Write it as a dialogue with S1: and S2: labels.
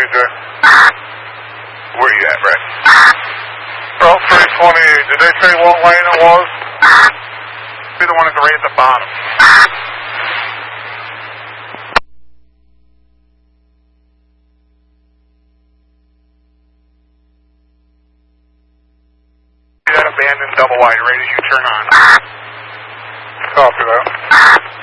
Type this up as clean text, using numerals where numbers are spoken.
S1: AJ.
S2: Where are you at, Brad?
S1: Well, 328. Did they say what lane it was?
S2: Be the one at the right at the bottom. That abandoned double wide right as you turn on.
S1: Copy that.